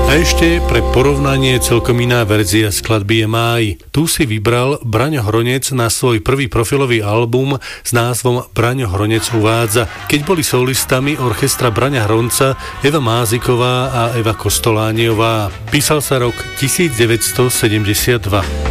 A ešte pre porovnanie celkom iná verzia skladby je Máj. Tu si vybral Braňo Hronec na svoj prvý profilový album s názvom Braňo Hronec uvádza, keď boli solistami orchestra Braňa Hronca Eva Máziková a Eva Kostolániová. Písal sa rok 1972.